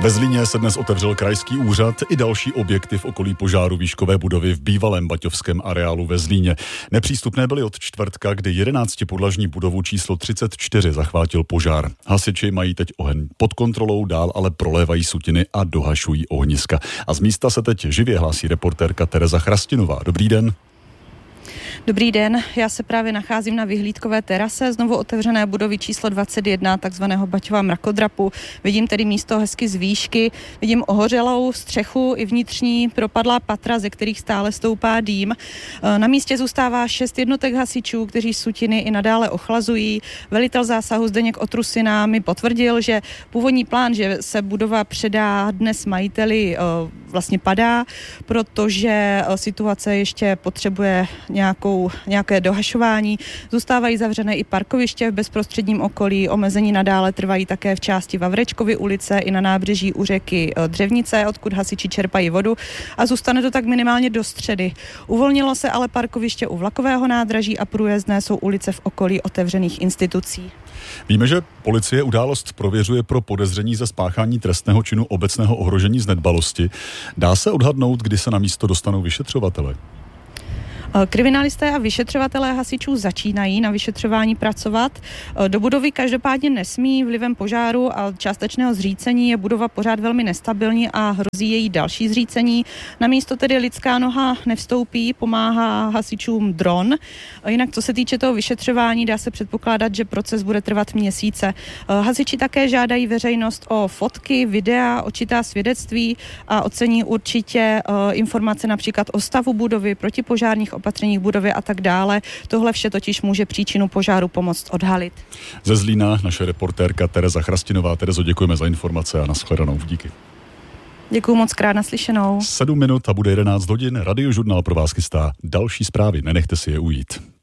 Ve Zlíně se dnes otevřel krajský úřad i další objekty v okolí požáru výškové budovy v bývalém baťovském areálu ve Zlíně. Nepřístupné byly od čtvrtka, kdy 11podlažní budovu číslo 34 zachvátil požár. Hasiči mají teď oheň pod kontrolou, dál ale prolévají sutiny a dohašují ohniska. A z místa se teď živě hlásí reportérka Tereza Chrastinová. Dobrý den. Dobrý den, já se právě nacházím na vyhlídkové terase znovu otevřené budovy číslo 21, takzvaného Baťova mrakodrapu. Vidím tedy místo hezky z výšky, vidím ohořelou střechu i vnitřní propadlá patra, ze kterých stále stoupá dým. Na místě zůstává 6 jednotek hasičů, kteří sutiny i nadále ochlazují. Velitel zásahu Zdeněk Otrusina mi potvrdil, že původní plán, že se budova předá dnes majiteli, vlastně padá, protože situace ještě potřebuje nějaké dohašování. Zůstávají zavřené i parkoviště v bezprostředním okolí, omezení nadále trvají také v části Vavrečkovy ulice i na nábřeží u řeky Dřevnice, odkud hasiči čerpají vodu, a zůstane to tak minimálně do středy. Uvolnilo se ale parkoviště u vlakového nádraží a průjezdné jsou ulice v okolí otevřených institucí. Víme, že policie událost prověřuje pro podezření ze spáchání trestného činu obecného ohrožení z nedbalosti. Dá se odhadnout, kdy se na místo dostanou vyšetřovatele? Kriminalisté a vyšetřovatelé hasičů začínají na vyšetřování pracovat. Do budovy každopádně nesmí. Vlivem požáru a částečného zřícení je budova pořád velmi nestabilní a hrozí její další zřícení. Na místo tedy lidská noha nevstoupí, pomáhá hasičům dron. Jinak co se týče toho vyšetřování, dá se předpokládat, že proces bude trvat měsíce. Hasiči také žádají veřejnost o fotky, videa, očitá svědectví a ocení určitě informace například o stavu budovy, protipožárních opatřeních budovy a tak dále. Tohle vše totiž může příčinu požáru pomoct odhalit. Ze Zlína naše reportérka Tereza Chrastinová. Terezo, děkujeme za informace a nashledanou. Díky. Děkuju moc krát, naslyšenou. 7 minut a bude 11 hodin. Radiožurnál pro vás chystá další zprávy. Nenechte si je ujít.